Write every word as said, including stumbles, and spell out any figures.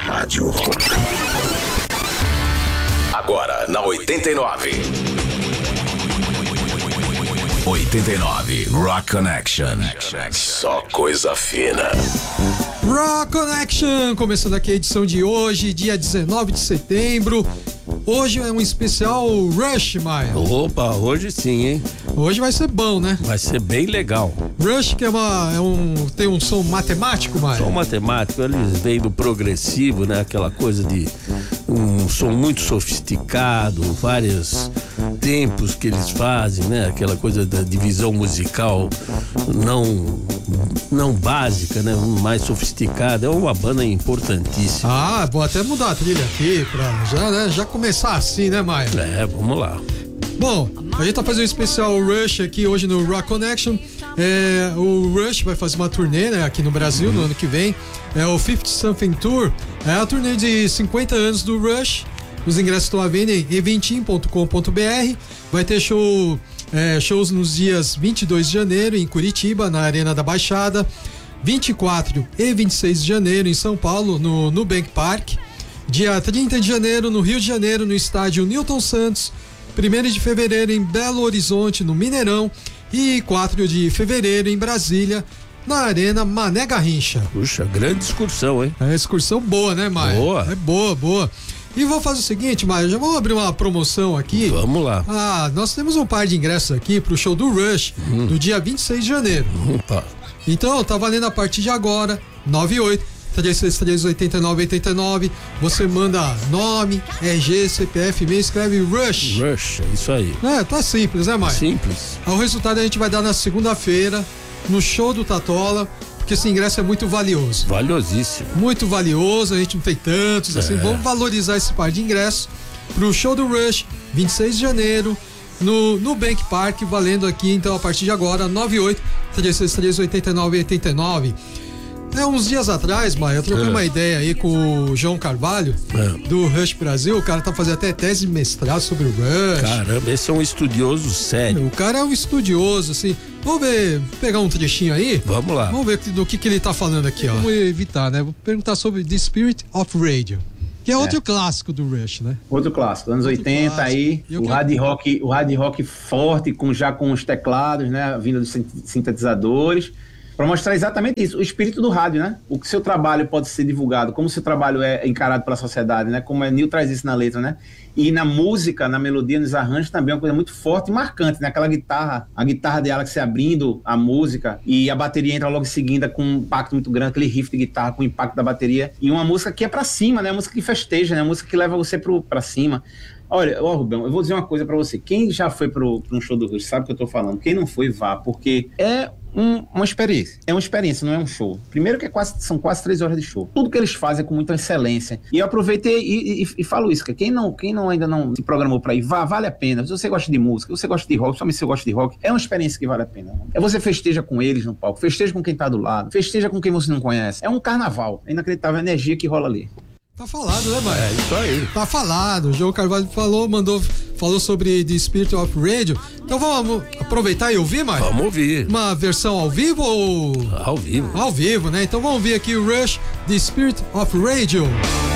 rádio. Agora na oitenta e nove. oitenta e nove Rock Connection. Só coisa fina. Rock Connection, começando aqui a edição de hoje, dia dezenove de setembro. Hoje é um especial Rush, Maia. Opa, hoje sim, hein? Hoje vai ser bom, né? Vai ser bem legal. Rush, que é, uma, é um, tem um som matemático, Maia. Som matemático, eles vêm do progressivo, né? Aquela coisa de um som muito sofisticado, vários tempos que eles fazem, né? Aquela coisa da divisão musical não, não básica, né? Mais sofisticada. É uma banda importantíssima. Ah, vou até mudar a trilha aqui pra já, né? Já começar assim, né, Maia? É, vamos lá. Bom, a gente tá fazendo um especial Rush aqui hoje no Rock Connection. É, o Rush vai fazer uma turnê, né, aqui no Brasil, no ano que vem. É o fifty Something Tour. É a turnê de cinquenta anos do Rush. Os ingressos estão à venda em eventim ponto com ponto b r. Vai ter show, é, shows nos dias vinte e dois de janeiro em Curitiba, na Arena da Baixada. vinte e quatro e vinte e seis de janeiro em São Paulo, no Nubank Park. Dia trinta de janeiro no Rio de Janeiro, no estádio Newton Santos. primeiro de fevereiro em Belo Horizonte, no Mineirão. E quatro de fevereiro em Brasília, na Arena Mané Garrincha. Puxa, grande excursão, hein? É excursão boa, né, Maia? Boa. É boa, boa. E vou fazer o seguinte, Maia, já vou abrir uma promoção aqui. Vamos lá. Ah, nós temos um par de ingressos aqui pro show do Rush, hum. do dia vinte e seis de janeiro. Opa. Então, tá valendo a partir de agora, nove oito três seis três oito nove oito nove. Você manda nome, R G, C P F, e-mail, escreve Rush. Rush, é isso aí. É, tá simples, né, Maia? Simples. O resultado a gente vai dar na segunda-feira, no show do Tatola, porque esse ingresso é muito valioso. Valiosíssimo. Muito valioso, a gente não tem tantos, assim, É. vamos valorizar esse par de ingressos pro show do Rush, vinte e seis de janeiro, no Nubank Park, valendo aqui, então, a partir de agora, nove oito três seis três oito nove oito nove. É, uns dias atrás, Maia, eu troquei é. uma ideia aí com o João Carvalho, é. do Rush Brasil. O cara tá fazendo até tese de mestrado sobre o Rush. Caramba, esse é um estudioso sério. O cara é um estudioso, assim. Vamos ver, pegar um trechinho aí? Vamos lá. Vamos ver do que, que ele tá falando aqui, ó. Vamos evitar, né? Vou perguntar sobre The Spirit of Radio, que é, é. outro clássico do Rush, né? Outro clássico, anos outro oitenta clássico. Aí, o que... hard rock, o hard rock forte, com, já com os teclados, né? Vindo dos sintetizadores. Para mostrar exatamente isso, o espírito do rádio, né? O que seu trabalho pode ser divulgado, como o seu trabalho é encarado pela sociedade, né? Como o Neil traz isso na letra, né? E na música, na melodia, nos arranjos também é uma coisa muito forte e marcante, né? Aquela guitarra, a guitarra de Alex abrindo a música e a bateria entra logo em seguida com um impacto muito grande, aquele riff de guitarra com o impacto da bateria. E uma música que é pra cima, né? Uma música que festeja, né? Uma música que leva você pro, pra cima. Olha, ó, Rubão, eu vou dizer uma coisa pra você. Quem já foi pro, pro um show do Rush sabe o que eu tô falando. Quem não foi, vá, porque é um, uma experiência. É uma experiência, não é um show. Primeiro que é quase, são quase três horas de show. Tudo que eles fazem é com muita excelência. E eu aproveitei e, e, e falo isso, que quem, não, quem não, ainda não se programou pra ir, vá, vale a pena. Se você gosta de música, se você gosta de rock, somente se você gosta de rock, é uma experiência que vale a pena. É você festeja com eles no palco, festeja com quem tá do lado, festeja com quem você não conhece. É um carnaval. É inacreditável a energia que rola ali. Tá falado, né, Maia? É isso aí. Tá falado. O João Carvalho falou, mandou, falou sobre The Spirit of Radio. Então vamos aproveitar e ouvir, Maia? Vamos ouvir. Uma versão ao vivo ou... Ao vivo. Ao vivo, né? Então vamos ouvir aqui o Rush, The Spirit of Radio.